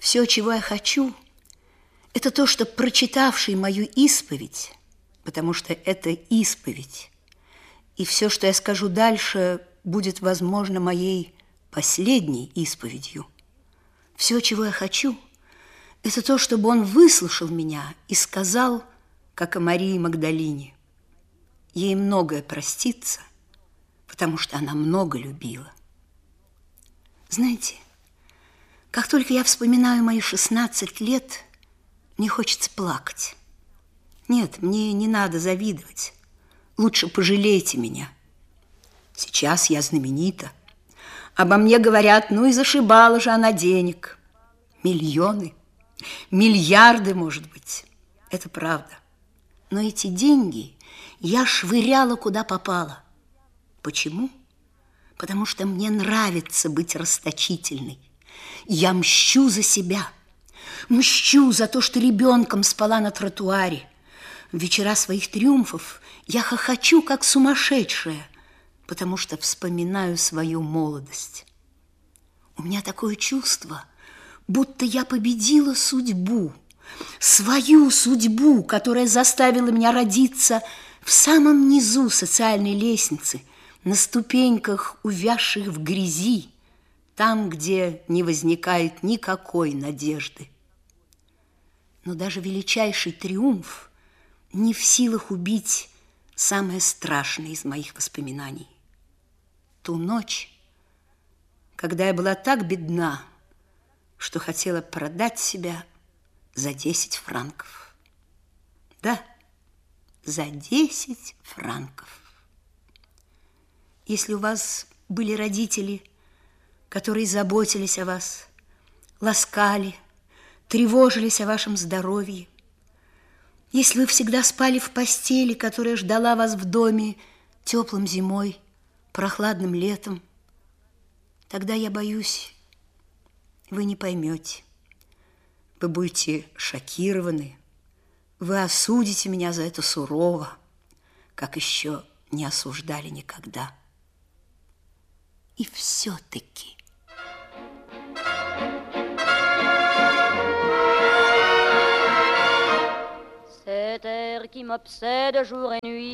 Все, чего я хочу, это то, что прочитавший мою исповедь, потому что это исповедь, и все, что я скажу дальше, будет, возможно, моей последней исповедью. Все, чего я хочу, это то, чтобы он выслушал меня и сказал, как о Марии Магдалине: ей многое простится, потому что она много любила. Знаете, как только я вспоминаю мои 16 лет, мне хочется плакать. Нет, мне не надо завидовать. Лучше пожалейте меня. Сейчас я знаменита. Обо мне говорят: ну и зашибала же она денег. Миллионы, миллиарды, может быть. Это правда. Но эти деньги я швыряла куда попало. Почему? Потому что мне нравится быть расточительной. Я мщу за себя. Мщу за то, что ребенком спала на тротуаре. В вечера своих триумфов я хохочу, как сумасшедшая, потому что вспоминаю свою молодость. У меня такое чувство, будто я победила судьбу, свою судьбу, которая заставила меня родиться в самом низу социальной лестницы, на ступеньках, увязших в грязи, там, где не возникает никакой надежды. Но даже величайший триумф не в силах убить самое страшное из моих воспоминаний. Ту ночь, когда я была так бедна, что хотела продать себя за 10 франков. Да, за 10 франков. Если у вас были родители, которые заботились о вас, ласкали, тревожились о вашем здоровье, если вы всегда спали в постели, которая ждала вас в доме теплым зимой, прохладным летом, тогда, я боюсь, вы не поймете. Вы будете шокированы, вы осудите меня за это сурово, как еще не осуждали никогда. И все-таки... Cet air qui m'obsède jour et nuit